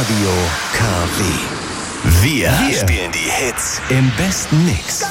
Radio KW. Wir spielen die Hits im besten Mix.